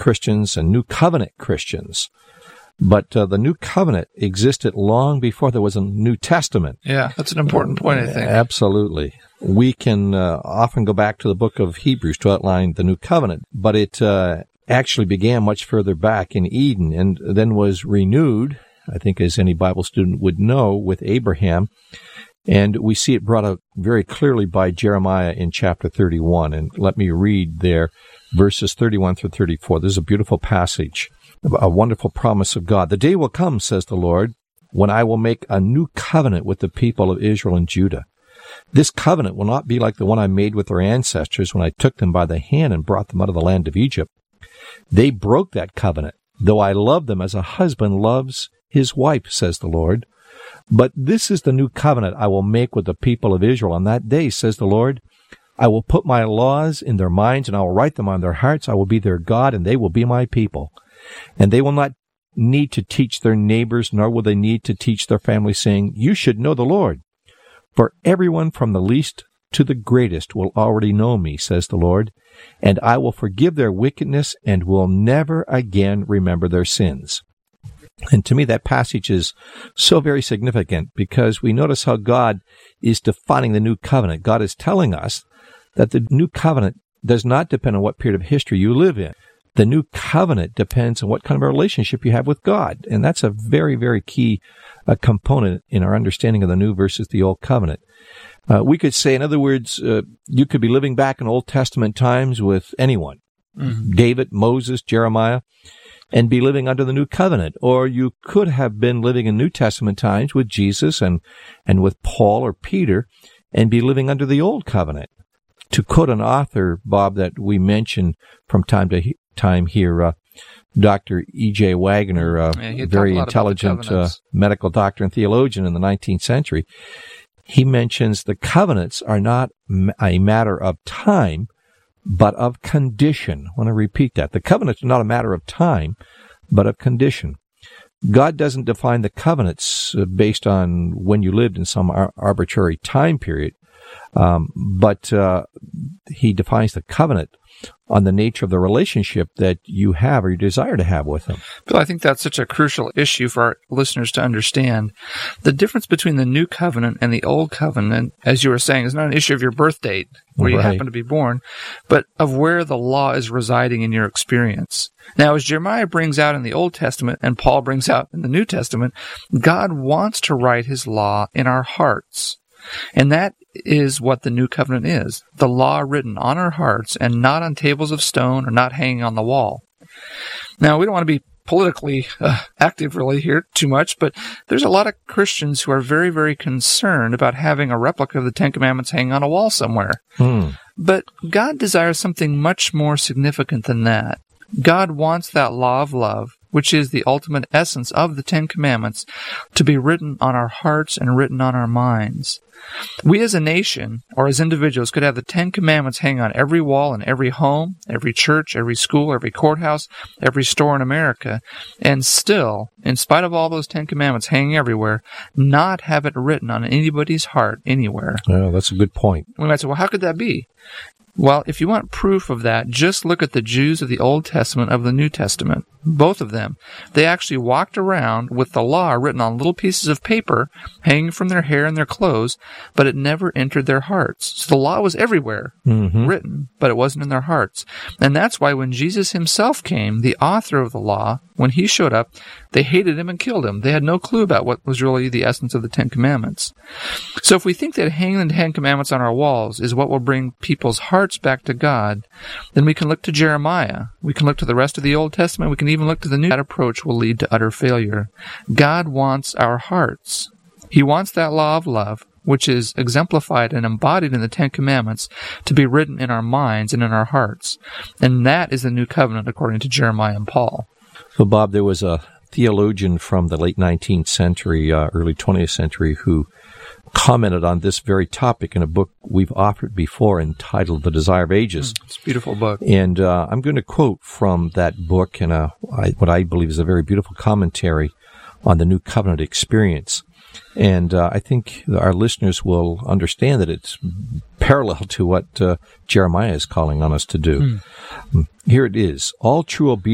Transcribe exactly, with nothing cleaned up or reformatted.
Christians and New Covenant Christians. But uh, the New Covenant existed long before there was a New Testament. Yeah, that's an important point, I think. Absolutely. We can uh, often go back to the book of Hebrews to outline the New Covenant, but it uh, actually began much further back in Eden and then was renewed, I think as any Bible student would know, with Abraham. And we see it brought out very clearly by Jeremiah in chapter thirty-one. And let me read there verses thirty-one through thirty-four. This is a beautiful passage, a wonderful promise of God. The day will come, says the Lord, when I will make a new covenant with the people of Israel and Judah. This covenant will not be like the one I made with their ancestors when I took them by the hand and brought them out of the land of Egypt. They broke that covenant, though I loved them as a husband loves his wife, says the Lord. But this is the new covenant I will make with the people of Israel on that day, says the Lord. I will put my laws in their minds, and I will write them on their hearts. I will be their God, and they will be my people. And they will not need to teach their neighbors, nor will they need to teach their family, saying, you should know the Lord. For everyone from the least to the greatest will already know me, says the Lord, and I will forgive their wickedness and will never again remember their sins. And to me, that passage is so very significant because we notice how God is defining the new covenant. God is telling us that the new covenant does not depend on what period of history you live in. The new covenant depends on what kind of a relationship you have with God. And that's a very, very key uh, component in our understanding of the new versus the old covenant. Uh, we could say, in other words, uh, you could be living back in Old Testament times with anyone, mm-hmm. David, Moses, Jeremiah, and be living under the new covenant. Or you could have been living in New Testament times with Jesus and, and with Paul or Peter and be living under the old covenant. To quote an author, Bob, that we mention from time to he- time here, uh, Doctor E J Wagner, uh, yeah, very intelligent uh, medical doctor and theologian in the nineteenth century, he mentions the covenants are not a matter of time, but of condition. I want to repeat that. The covenants are not a matter of time, but of condition. God doesn't define the covenants based on when you lived in some ar- arbitrary time period, um, but uh, he defines the covenant on the nature of the relationship that you have or you desire to have with him. Bill, I think that's such a crucial issue for our listeners to understand. The difference between the new covenant and the old covenant, as you were saying, is not an issue of your birth date, where right. you happen to be born, but of where the law is residing in your experience. Now, as Jeremiah brings out in the Old Testament and Paul brings out in the New Testament, God wants to write his law in our hearts. And that is what the new covenant is, the law written on our hearts and not on tables of stone or not hanging on the wall. Now, we don't want to be politically uh, active really here too much, but there's a lot of Christians who are very, very concerned about having a replica of the Ten Commandments hanging on a wall somewhere. Hmm. But God desires something much more significant than that. God wants that law of love, which is the ultimate essence of the Ten Commandments, to be written on our hearts and written on our minds. We as a nation, or as individuals, could have the Ten Commandments hang on every wall in every home, every church, every school, every courthouse, every store in America, and still, in spite of all those Ten Commandments hanging everywhere, not have it written on anybody's heart anywhere. Oh, that's a good point. We might say, well, how could that be? Well, if you want proof of that, just look at the Jews of the Old Testament of the New Testament. Both of them. They actually walked around with the law written on little pieces of paper hanging from their hair and their clothes, but it never entered their hearts. So the law was everywhere mm-hmm. written, but it wasn't in their hearts. And that's why when Jesus himself came, the author of the law, when he showed up, they hated him and killed him. They had no clue about what was really the essence of the Ten Commandments. So if we think that hanging the Ten Commandments on our walls is what will bring people's hearts back to God, then we can look to Jeremiah. We can look to the rest of the Old Testament. We can even look to the New. That approach will lead to utter failure. God wants our hearts. He wants that law of love, which is exemplified and embodied in the Ten Commandments, to be written in our minds and in our hearts. And that is the new covenant according to Jeremiah and Paul. So, Bob, there was a theologian from the late nineteenth century, uh, early twentieth century, who commented on this very topic in a book we've offered before entitled The Desire of Ages. Mm, it's a beautiful book. And uh, I'm going to quote from that book in a, I, what I believe is a very beautiful commentary on the New Covenant experience. And uh, I think our listeners will understand that it's parallel to what uh, Jeremiah is calling on us to do. Mm. Here it is. All true obedience